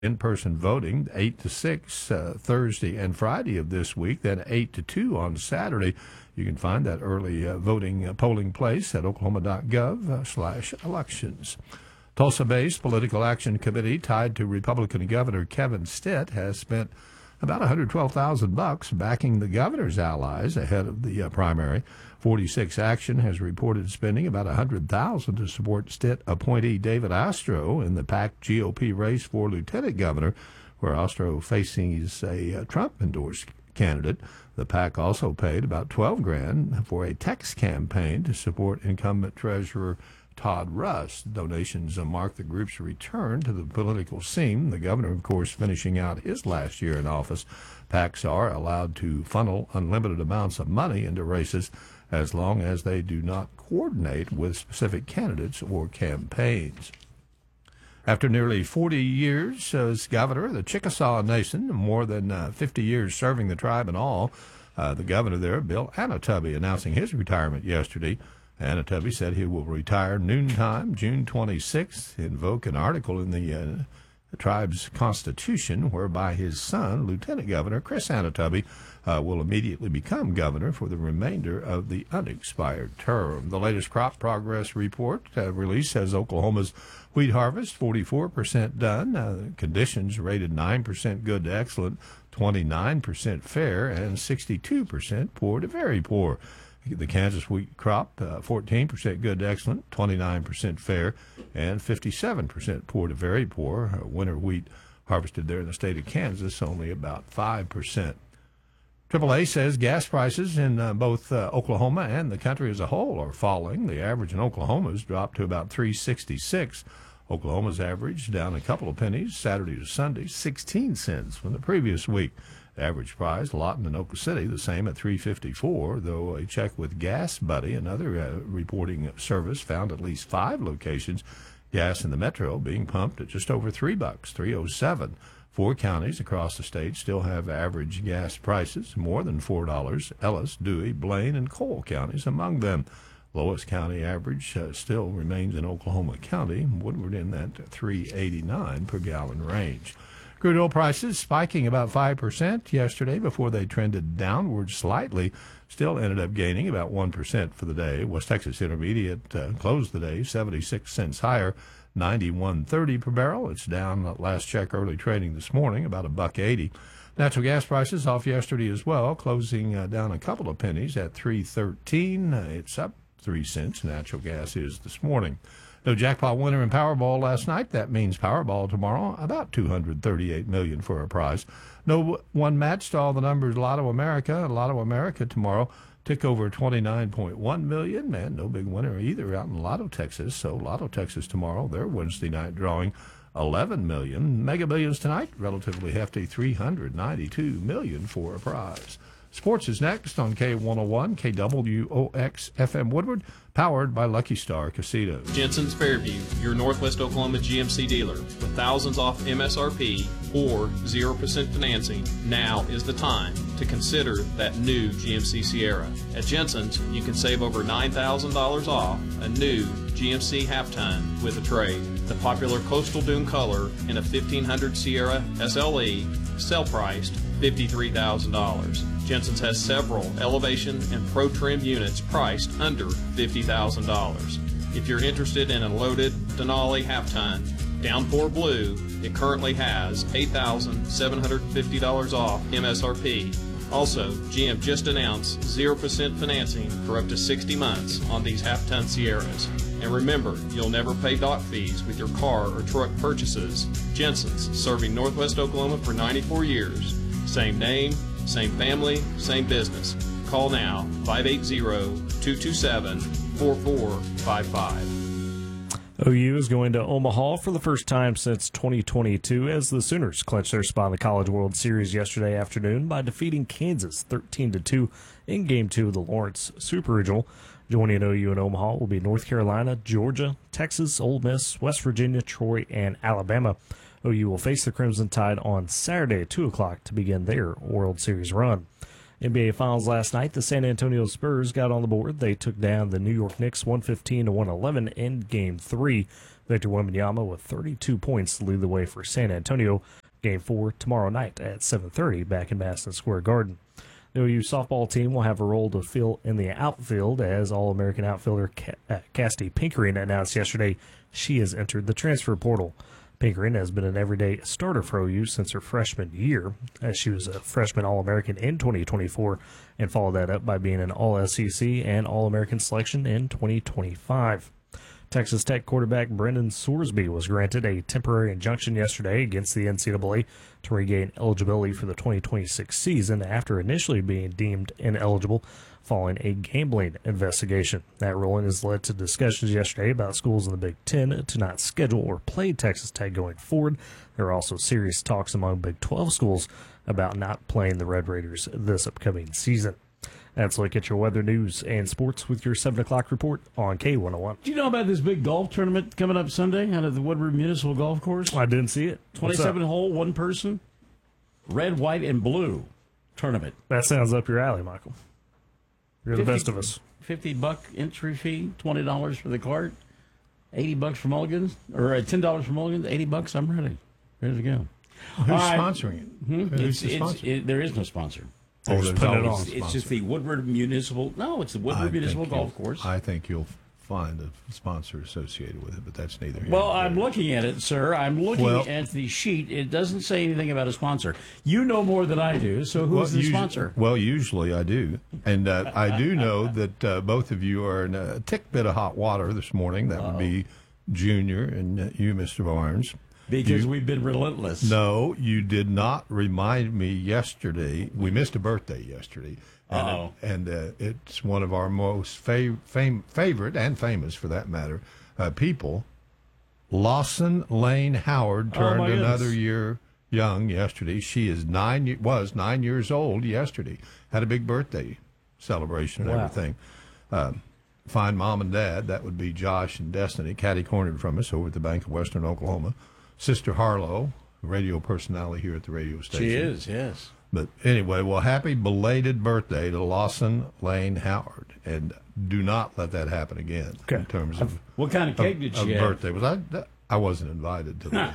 in-person voting 8 to 6 Thursday and Friday of this week, then 8 to 2 on Saturday. You can find that early voting polling place at oklahoma.gov/elections. Tulsa-based Political Action Committee tied to Republican Governor Kevin Stitt has spent about $112,000 backing the governor's allies ahead of the primary. 46 Action has reported spending about $100,000 to support Stitt appointee David Ostro in the packed GOP race for lieutenant governor, where Ostro faces a Trump-endorsed candidate. The PAC also paid about $12,000 for a text campaign to support incumbent treasurer Todd Russ. Donations mark the group's return to the political scene. The governor, of course, finishing out his last year in office. PACs are allowed to funnel unlimited amounts of money into races as long as they do not coordinate with specific candidates or campaigns. After nearly 40 years as governor of the Chickasaw Nation, more than 50 years serving the tribe in all, the governor there, Bill Anatubby, announcing his retirement yesterday. Anatubby said he will retire noontime, June 26th, invoke an article in the tribe's constitution whereby his son, Lieutenant Governor Chris Anatubby, will immediately become governor for the remainder of the unexpired term. The latest crop progress report released says Oklahoma's wheat harvest 44% done. Conditions rated 9% good to excellent, 29% fair, and 62% poor to very poor. The Kansas wheat crop, 14% good to excellent, 29% fair, and 57% poor to very poor. Winter wheat harvested there in the state of Kansas, only about 5%. AAA says gas prices in both Oklahoma and the country as a whole are falling. The average in Oklahoma has dropped to about $3.66. Oklahoma's average down a couple of pennies Saturday to Sunday, 16 cents from the previous week. Average price, Lawton and Oklahoma City, the same at $3.54, though a check with Gas Buddy, another reporting service, found at least 5 locations, gas in the metro being pumped at just over $3, $3.07. 4 counties across the state still have average gas prices more than $4. Ellis, Dewey, Blaine, and Cole counties among them. Lowest county average still remains in Oklahoma County, Woodward in that $3.89 per gallon range. Crude oil prices spiking about 5% yesterday before they trended downward slightly. Still ended up gaining about 1% for the day. West Texas Intermediate closed the day 76 cents higher, 91.30 per barrel. It's down last check early trading this morning, about $1.80. Natural gas prices off yesterday as well, closing down a couple of pennies at $3.13. It's up 3 cents. Natural gas is this morning. No jackpot winner in Powerball last night. That means Powerball tomorrow, about $238 million for a prize. No one matched all the numbers. Lotto America tomorrow tick over 29.1 million. And no big winner either out in Lotto Texas. So Lotto Texas tomorrow, their Wednesday night drawing, 11 million. Mega Millions tonight, relatively hefty, 392 million for a prize. Sports is next on K101, KWOX FM Woodward, powered by Lucky Star Casino. Jensen's Fairview, your Northwest Oklahoma GMC dealer. With thousands off MSRP or 0% financing, now is the time to consider that new GMC Sierra. At Jensen's, you can save over $9,000 off a new GMC half-ton with a trade. The popular Coastal Dune color in a 1500 Sierra SLE, sell priced $53,000. Jensen's has several Elevation and Pro Trim units priced under $50,000. If you're interested in a loaded Denali half-ton, Downpour Blue, it currently has $8,750 off MSRP. Also, GM just announced 0% financing for up to 60 months on these half-ton Sierras. And remember, you'll never pay dock fees with your car or truck purchases. Jensen's, serving Northwest Oklahoma for 94 years. Same name, same family, same business. Call now, 580-227-4455. OU is going to Omaha for the first time since 2022 as the Sooners clinched their spot in the College World Series yesterday afternoon by defeating Kansas 13-2 in Game 2 of the Lawrence Super Regional. Joining OU in Omaha will be North Carolina, Georgia, Texas, Ole Miss, West Virginia, Troy, and Alabama. OU will face the Crimson Tide on Saturday at 2 o'clock to begin their World Series run. NBA Finals last night, the San Antonio Spurs got on the board. They took down the New York Knicks 115-111 in Game 3. Victor Wembanyama with 32 points to lead the way for San Antonio. Game 4 tomorrow night at 7:30 back in Madison Square Garden. The OU softball team will have a role to fill in the outfield as All-American outfielder Cassidy Pinkering announced yesterday she has entered the transfer portal. Pinkering has been an everyday starter for OU since her freshman year, as she was a freshman All-American in 2024 and followed that up by being an All-SEC and All-American selection in 2025. Texas Tech quarterback Brendan Sorsby was granted a temporary injunction yesterday against the NCAA to regain eligibility for the 2026 season after initially being deemed ineligible following a gambling investigation. That ruling has led to discussions yesterday about schools in the Big Ten to not schedule or play Texas Tech going forward. There are also serious talks among Big 12 schools about not playing the Red Raiders this upcoming season. That's a look at your weather, news, and sports with your 7 o'clock report on K101. Do you know about this big golf tournament coming up Sunday out of the Woodward Municipal Golf Course? I didn't see it. 27-hole, one person, red, white, and blue tournament. That sounds up your alley, Michael. You're the best of us. $50 entry fee, $20 for the cart, $80 for mulligans, or $10 for mulligans, $80. I'm ready. Ready to go. Who's sponsoring it? Who's the sponsor? There is no sponsor. There's always a It's sponsor. just the Woodward Municipal. No, it's the Woodward Municipal Golf Course. I think you'll find a sponsor associated with it, but that's neither here Well, nor I'm there. looking at it, sir. I'm looking at the sheet. It doesn't say anything about a sponsor. You know more than I do, so who's the sponsor? Well, usually I do. And I do know that both of you are in a tick bit of hot water this morning. That would be Junior and you, Mr. Barnes. Because we've been relentless. No, you did not remind me yesterday. We missed a birthday yesterday. And it's one of our most favorite and famous, for that matter, people. Lawson Lane Howard turned another year young yesterday. She is was 9 years old yesterday. Had a big birthday celebration and everything. Fine mom and dad. That would be Josh and Destiny, catty-cornered from us over at the Bank of Western Oklahoma. Sister Harlow, radio personality here at the radio station. She is, yes. But anyway, well, happy belated birthday to Lawson Lane Howard, and do not let that happen again. Okay. In terms of What kind of cake did she have? birthday, was I wasn't invited to that.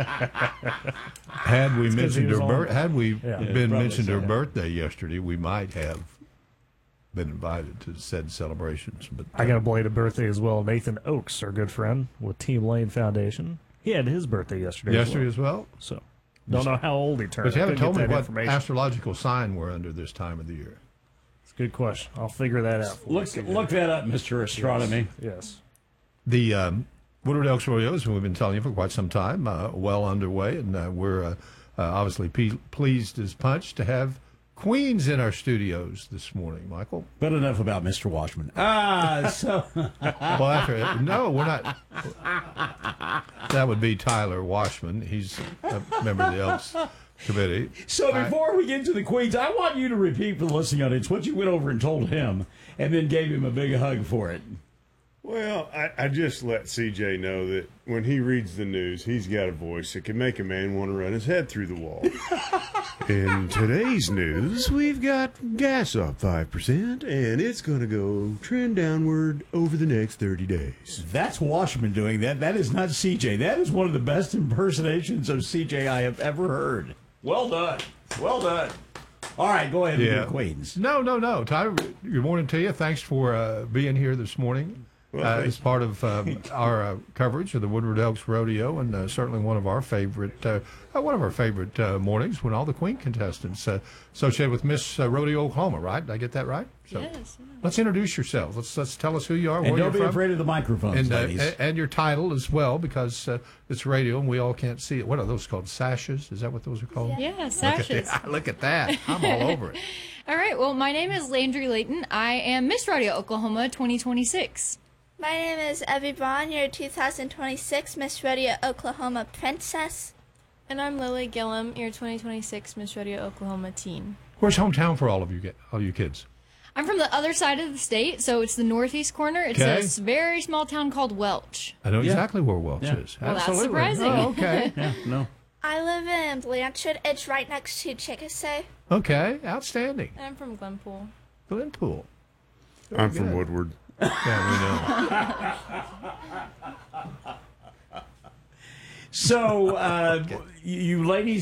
Had we mentioned been mentioned her birthday yesterday, we might have been invited to said celebrations. But I got a belated birthday as well. Nathan Oakes, our good friend with Team Lane Foundation. He had his birthday yesterday. As well. So, don't know how old he turned. But you haven't told me what information. astrological sign we're under this time of the year. It's a good question. I'll figure that out. Look that up, Mr. Astronomy. Yes. The Woodward Elks Rodeo, as we've been telling you for quite some time, well underway, and we're obviously pleased as punch to have Queens in our studios this morning, Michael. But enough about Mr. Washman. Well, no, we're not. That would be Tyler Washman. He's a member of the Elks Committee. So before we get to the Queens, I want you to repeat for the listening audience what you went over and told him, and then gave him a big hug for it. Well, I just let CJ know that when he reads the news, he's got a voice that can make a man want to run his head through the wall. In today's news, we've got gas up 5%, and it's going to go trend downward over the next 30 days. That's Washman doing that. That is not CJ. That is one of the best impersonations of CJ I have ever heard. Well done. Well done. All right, go ahead and do Queens. No. Tyler, good morning to you. Thanks for being here this morning. As part of our coverage of the Woodward Elks Rodeo, and certainly one of our favorite mornings when all the Queen contestants associated with Miss Rodeo Oklahoma, right? Did I get that right? So, yes. Let's introduce yourself. Let's tell us who you are, And where don't you're be from, afraid of the microphones, ladies. and your title as well, because it's radio and we all can't see it. What are those called? Sashes? Is that what those are called? Yeah, sashes. Look at that. I'm all over it. All right, well, my name is Landry Layton. I am Miss Rodeo Oklahoma 2026. My name is Evie Bond, your 2026 Miss Rodeo Oklahoma Princess. And I'm Lily Gillum, your 2026 Miss Rodeo Oklahoma teen. Where's hometown for all you kids? I'm from the other side of the state, so it's the northeast corner. It's a very small town called Welch. I know exactly where Welch is. Well, that's Absolutely. surprising. Oh, okay. Yeah, no. I live in Blanchard. It's right next to Chickasay. Okay, outstanding. I'm from Glenpool. Glenpool. I'm from Woodward. Yeah, we know. So, you ladies